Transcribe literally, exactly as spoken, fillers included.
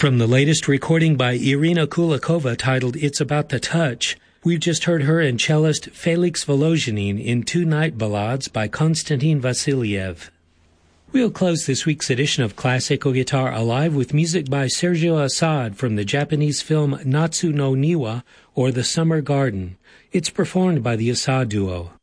From the latest recording by Irina Kulikova titled It's About the Touch, we've just heard her and cellist Felix Volozhinin in two night ballades by Konstantin Vasiliev. We'll close this week's edition of Classical Guitar Alive with music by Sergio Assad from the Japanese film Natsu no Niwa, or The Summer Garden. It's performed by the Assad Duo.